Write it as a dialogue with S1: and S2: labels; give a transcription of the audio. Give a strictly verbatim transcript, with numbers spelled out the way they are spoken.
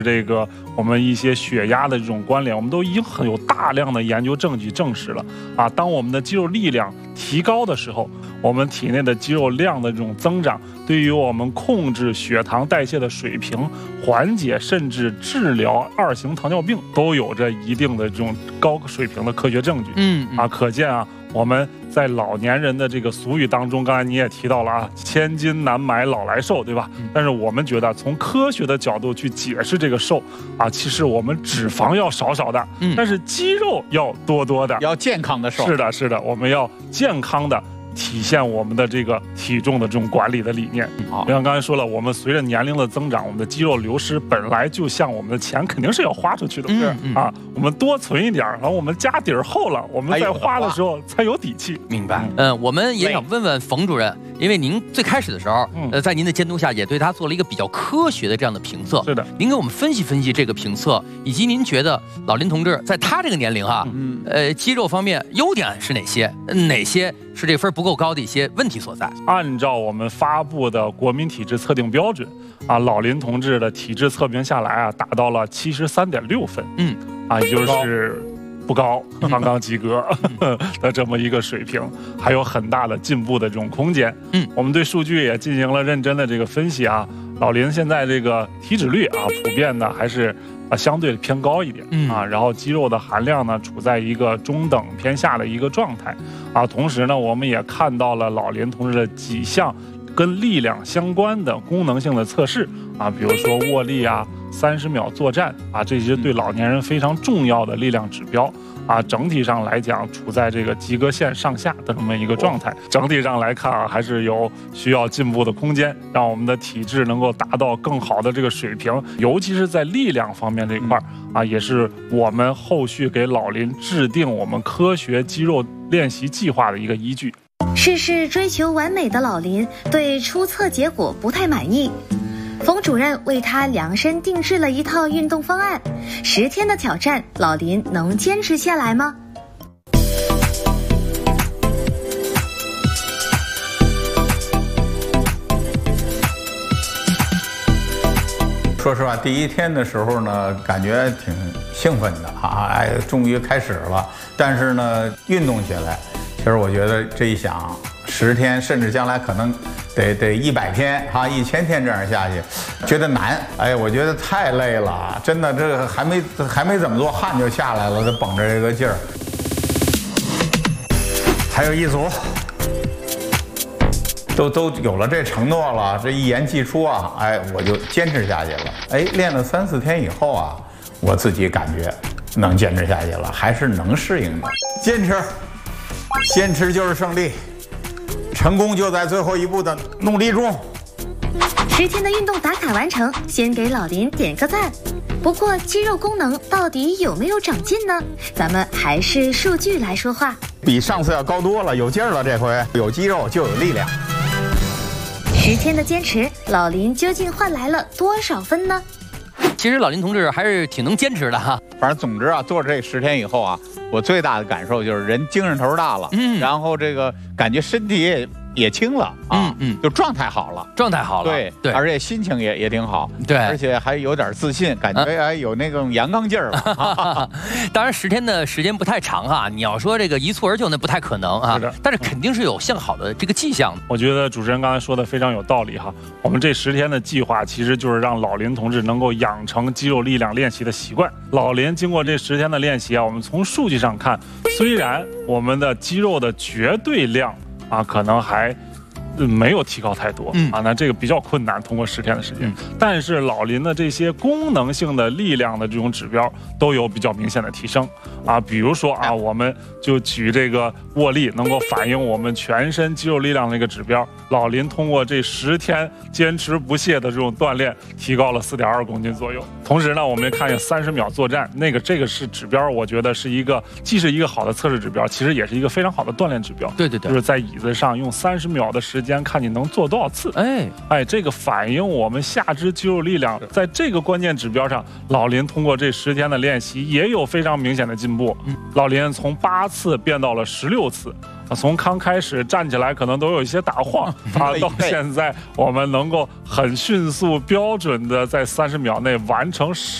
S1: 这个我们一些血压的这种关联，我们都已经很有大量的研究证据证实了啊。当我们的肌肉力量提高的时候，我们体内的肌肉量的这种增长，对于我们控制血糖代谢的水平、缓解甚至治疗二型糖尿病，都有着一定的这种高水平的科学证据。
S2: 嗯
S1: 啊，可见啊，我们在老年人的这个俗语当中，刚才你也提到了啊，千金难买老来瘦，对吧？但是我们觉得从科学的角度去解释这个瘦啊，其实我们脂肪要少少的，但是肌肉要多多的，
S2: 要健康的瘦。
S1: 是的，是的，我们要健康的体现我们的这个体重的这种管理的理念。好，就像刚才说了，我们随着年龄的增长，我们的肌肉流失本来就像我们的钱肯定是要花出去的，
S2: 嗯嗯、
S1: 啊，我们多存一点，然后我们家底儿厚了，我们在花的时候才有底气。
S2: 明白。嗯，我们也想问问冯主任，因为您最开始的时候，呃，在您的监督下，也对他做了一个比较科学的这样的评测。
S1: 是的，
S2: 您给我们分析分析这个评测，以及您觉得老林同志在他这个年龄啊，嗯，呃，肌肉方面优点是哪些？哪些是这分不够高的一些问题所在？
S1: 按照我们发布的国民体质测定标准啊，老林同志的体质测评下来啊，达到了七十三点六分，嗯，啊，也就是不高，刚刚及格的这么一个水平，还有很大的进步的这种空间。嗯，我们对数据也进行了认真的这个分析啊，老林现在这个体脂率啊，普遍的还是啊相对偏高一点啊，然后肌肉的含量呢处在一个中等偏下的一个状态啊，同时呢，我们也看到了老林同志的几项跟力量相关的功能性的测试啊，比如说握力啊、三十秒作战啊，这些对老年人非常重要的力量指标啊，整体上来讲处在这个及格线上下的这么一个状态。整体上来看啊，还是有需要进步的空间，让我们的体质能够达到更好的这个水平，尤其是在力量方面这一块啊，也是我们后续给老林制定我们科学肌肉练习计划的一个依据。
S3: 事事追求完美的老林对初测结果不太满意，冯主任为他量身定制了一套运动方案，十天的挑战，老林能坚持下来吗？
S4: 说实话，第一天的时候呢，感觉挺兴奋的啊，哎，终于开始了。但是呢，运动起来，其实我觉得这一想，十天甚至将来可能得得一百天哈，一千天这样下去，觉得难。哎，我觉得太累了，真的，这个还没还没怎么做，汗就下来了，这绷着这个劲儿。还有一组。都都有了这承诺了，这一言既出啊，哎，我就坚持下去了。哎，练了三四天以后啊，我自己感觉能坚持下去了，还是能适应的。坚持，坚持就是胜利，成功就在最后一步的努力中。
S3: 十天的运动打卡完成，先给老林点个赞。不过肌肉功能到底有没有长进呢？咱们还是数据来说话。
S4: 比上次要高多了，有劲儿了，这回有肌肉就有力量。
S3: 十天的坚持，老林究竟换来了多少分呢？
S2: 其实老林同志还是挺能坚持的哈。
S5: 反正总之啊，做这十天以后啊，我最大的感受就是人精神头大了，嗯，然后这个感觉身体也也轻了啊，嗯嗯，就状态好了，
S2: 状态好了，
S5: 对对，而且心情也也挺好，
S2: 对，
S5: 而且还有点自信，感觉哎有那种阳刚劲儿了。
S2: 当然十天的时间不太长哈，你要说这个一蹴而就那不太可能啊，但是肯定是有向好的这个迹象的。
S1: 我觉得主持人刚才说的非常有道理哈，我们这十天的计划其实就是让老林同志能够养成肌肉力量练习的习惯。老林经过这十天的练习啊，我们从数据上看，虽然我们的肌肉的绝对量啊，可能还没有提高太多、嗯、啊，那这个比较困难，通过十天的时间、嗯。但是老林的这些功能性的力量的这种指标都有比较明显的提升啊，比如说啊，我们就举这个握力能够反映我们全身肌肉力量的一个指标，老林通过这十天坚持不懈的这种锻炼，提高了四点二公斤左右。同时呢，我们也看见三十秒作战，那个这个是指标，我觉得是一个既是一个好的测试指标，其实也是一个非常好的锻炼指标。
S2: 对对对，
S1: 就是在椅子上用三十秒的时间，看你能做多少次。哎哎，这个反映我们下肢肌肉力量，在这个关键指标上，老林通过这十天的练习也有非常明显的进步。嗯、老林从八次变到了十六次。 从刚开始站起来可能都有一些打晃啊，到现在我们能够很迅速标准的在三十秒内完成